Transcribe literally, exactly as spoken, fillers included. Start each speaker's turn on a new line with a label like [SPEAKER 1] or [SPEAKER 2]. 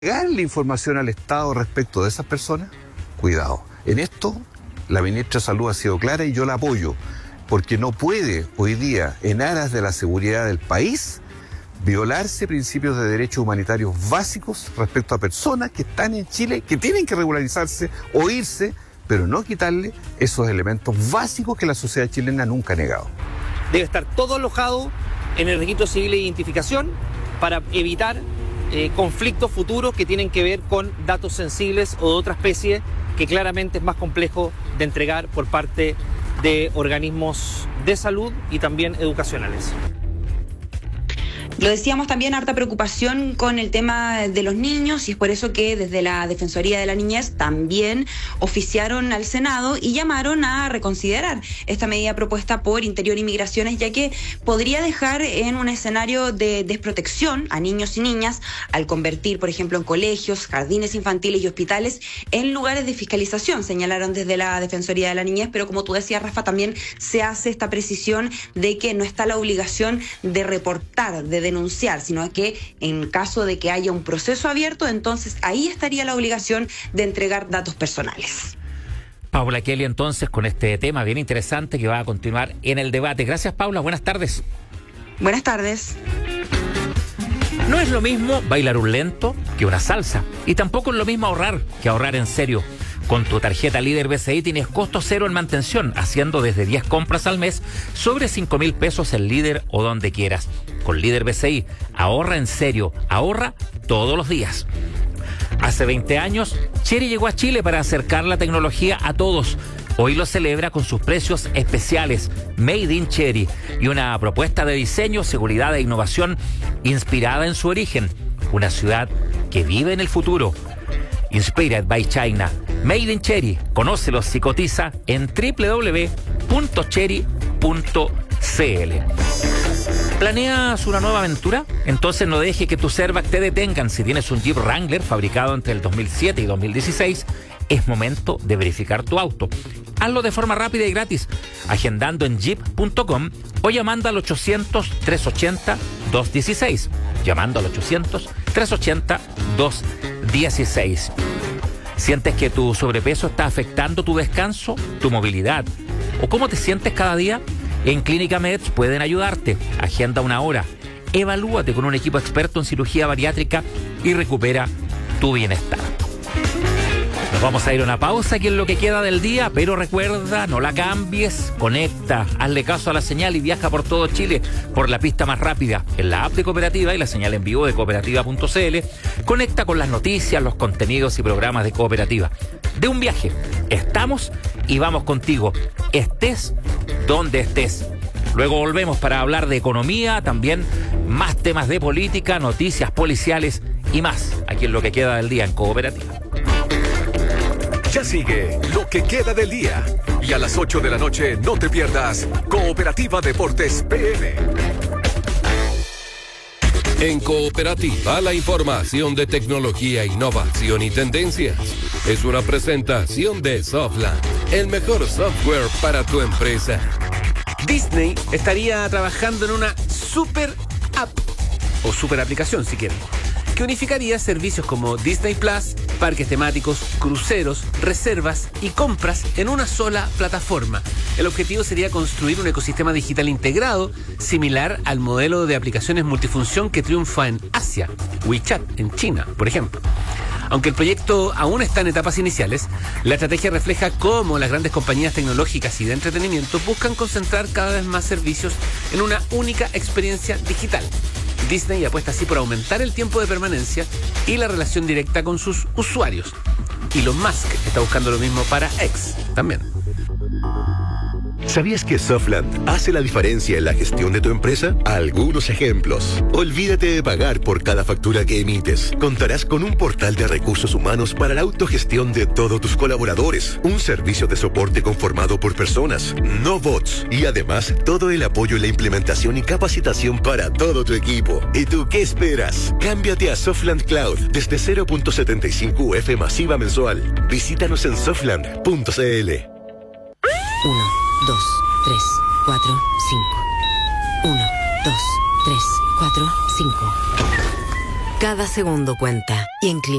[SPEAKER 1] darle información al Estado respecto de esas personas, cuidado. En esto, la ministra de Salud ha sido clara y yo la apoyo, porque no puede hoy día, en aras de la seguridad del país, violarse principios de derechos humanitarios básicos respecto a personas que están en Chile, que tienen que regularizarse o irse, pero no quitarle esos elementos básicos que la sociedad chilena nunca ha negado.
[SPEAKER 2] Debe estar todo alojado en el registro civil de identificación para evitar Eh, conflictos futuros que tienen que ver con datos sensibles o de otra especie que claramente es más complejo de entregar por parte de organismos de salud y también educacionales.
[SPEAKER 3] Lo decíamos también, harta preocupación con el tema de los niños, y es por eso que desde la Defensoría de la Niñez también oficiaron al Senado y llamaron a reconsiderar esta medida propuesta por Interior y Migraciones, ya que podría dejar en un escenario de desprotección a niños y niñas al convertir, por ejemplo, en colegios, jardines infantiles y hospitales en lugares de fiscalización, señalaron desde la Defensoría de la Niñez, pero como tú decías, Rafa, también se hace esta precisión de que no está la obligación de reportar, de denunciar, sino que en caso de que haya un proceso abierto, entonces ahí estaría la obligación de entregar datos personales.
[SPEAKER 4] Paula Kelly, entonces, con este tema bien interesante que va a continuar en el debate. Gracias, Paula. Buenas tardes.
[SPEAKER 3] Buenas tardes.
[SPEAKER 4] No es lo mismo bailar un lento que una salsa, y tampoco es lo mismo ahorrar que ahorrar en serio. Con tu tarjeta Líder B C I tienes costo cero en mantención, haciendo desde diez compras al mes sobre cinco mil pesos en Líder o donde quieras. Con Líder B C I, ahorra en serio, ahorra todos los días. Hace veinte años, Chery llegó a Chile para acercar la tecnología a todos. Hoy lo celebra con sus precios especiales, Made in Chery, y una propuesta de diseño, seguridad e innovación inspirada en su origen. Una ciudad que vive en el futuro. Inspired by China. Made in Chery. Conócelos y cotiza en doble u doble u doble u punto chery punto c l. ¿Planeas una nueva aventura? Entonces no deje que tus airbags te detengan. Si tienes un Jeep Wrangler fabricado entre el dos mil siete y dos mil dieciséis, es momento de verificar tu auto. Hazlo de forma rápida y gratis, agendando en jeep punto com o llamando al ochocientos, trescientos ochenta, doscientos dieciséis. Llamando al ochocientos, trescientos ochenta, doscientos dieciséis. ¿Sientes que tu sobrepeso está afectando tu descanso, tu movilidad o cómo te sientes cada día? En Clínica Meds pueden ayudarte. Agenda una hora. Evalúate con un equipo experto en cirugía bariátrica y recupera tu bienestar. Nos vamos a ir a una pausa aquí en lo que queda del día, pero recuerda, no la cambies, conecta, hazle caso a la señal y viaja por todo Chile por la pista más rápida, en la app de Cooperativa y la señal en vivo de cooperativa punto c l. Conecta con las noticias, los contenidos y programas de Cooperativa. De un viaje, estamos y vamos contigo, estés donde estés. Luego volvemos para hablar de economía, también más temas de política, noticias policiales y más, aquí en lo que queda del día en Cooperativa.
[SPEAKER 5] Ya sigue lo que queda del día. Y a las ocho de la noche no te pierdas Cooperativa Deportes P M. En Cooperativa, la información de tecnología, innovación y tendencias. Es una presentación de Softland, el mejor software para tu empresa.
[SPEAKER 6] Disney estaría trabajando en una super app, o super aplicación si quieren, que unificaría servicios como Disney Plus, parques temáticos, cruceros, reservas y compras en una sola plataforma. El objetivo sería construir un ecosistema digital integrado similar al modelo de aplicaciones multifunción que triunfa en Asia, WeChat en China, por ejemplo. Aunque el proyecto aún está en etapas iniciales, la estrategia refleja cómo las grandes compañías tecnológicas y de entretenimiento buscan concentrar cada vez más servicios en una única experiencia digital. Disney apuesta así por aumentar el tiempo de permanencia y la relación directa con sus usuarios. Elon Musk está buscando lo mismo para X también.
[SPEAKER 7] ¿Sabías que Softland hace la diferencia en la gestión de tu empresa? Algunos ejemplos. Olvídate de pagar por cada factura que emites. Contarás con un portal de recursos humanos para la autogestión de todos tus colaboradores. Un servicio de soporte conformado por personas, no bots. Y además, todo el apoyo en la implementación y capacitación para todo tu equipo. ¿Y tú qué esperas? Cámbiate a Softland Cloud desde cero punto setenta y cinco U F masiva mensual. Visítanos en softland punto c l.
[SPEAKER 8] Uno. Dos, tres, cuatro, cinco. Uno, dos, tres, cuatro, cinco. Cada segundo cuenta. Y en Clínica